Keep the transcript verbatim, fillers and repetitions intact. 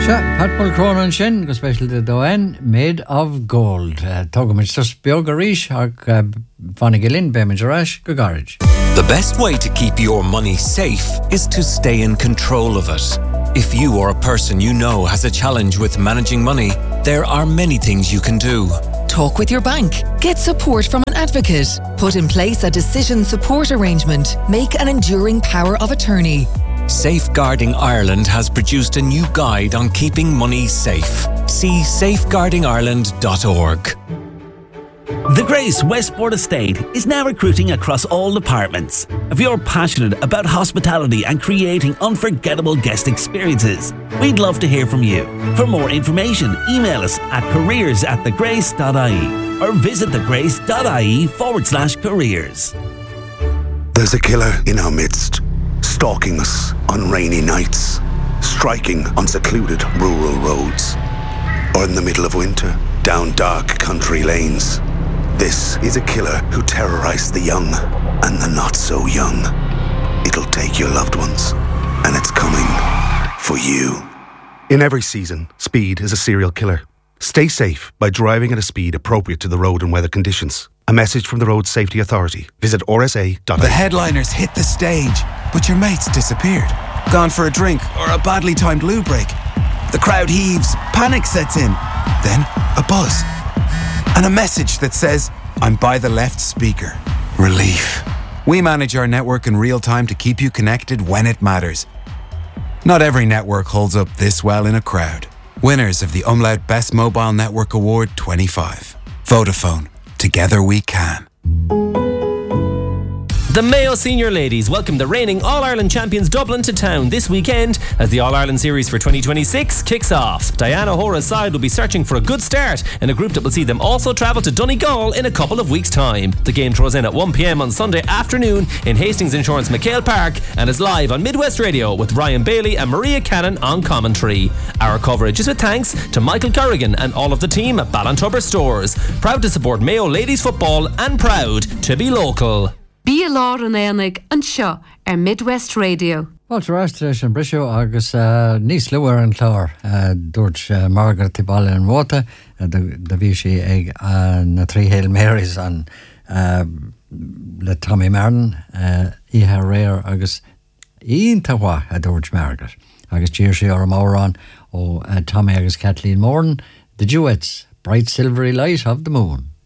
Pat Mulcrone and Shin, go special to Doan, made of gold. Togumich sus biogarish, ag Fanigilin, Bemajarash, Gagarage. The best way to keep your money safe is to stay in control of it. If you or a person you know has a challenge with managing money, there are many things you can do. Talk with your bank. Get support from an advocate. Put in place a decision support arrangement. Make an enduring power of attorney. Safeguarding Ireland has produced a new guide on keeping money safe. See safeguarding ireland dot org. The Grace Westport Estate is now recruiting across all departments. If you're passionate about hospitality and creating unforgettable guest experiences, we'd love to hear from you. For more information, email us at careers at thegrace dot I E or visit thegrace.ie forward slash careers. There's a killer in our midst, stalking us on rainy nights, striking on secluded rural roads, or in the middle of winter, down dark country lanes. This is a killer who terrorized the young and the not so young. It'll take your loved ones, and it's coming for you. In every season, speed is a serial killer. Stay safe by driving at a speed appropriate to the road and weather conditions. A message from the Road Safety Authority. Visit r s a dot I E. The headliners hit the stage, but your mate's disappeared. Gone for a drink or a badly timed loo break. The crowd heaves, panic sets in. Then a buzz. And a message that says, I'm by the left speaker. Relief. We manage our network in real time to keep you connected when it matters. Not every network holds up this well in a crowd. Winners of the Umlaut Best Mobile Network Award twenty-five. Vodafone. Together we can. The Mayo Senior Ladies welcome the reigning All-Ireland champions Dublin to town this weekend as the All-Ireland Series for twenty twenty-six kicks off. Diana O'Hora's side will be searching for a good start in a group that will see them also travel to Donegal in a couple of weeks' time. The game throws in at one p.m. on Sunday afternoon in Hastings Insurance McHale Park and is live on Midwest Radio with Ryan Bailey and Maria Cannon on commentary. Our coverage is with thanks to Michael Corrigan and all of the team at Ballantubber Stores. Proud to support Mayo Ladies Football and proud to be local. Bí lár an éanaig an seo ar Midwest Radio. Walter Astridge and Brisho agus uh, níos luar an chlár uh, dúirt uh, Margaret Tibal an Wata uh, da bhí si ag uh, na trí Hail Marys an uh, le Tommy Martin uh, ihe réir agus ionntahá a dúirt Margaret agus tíir si ar ó uh, Tommy agus Kathleen Moran, the duets Bright Silvery Light of the Moon.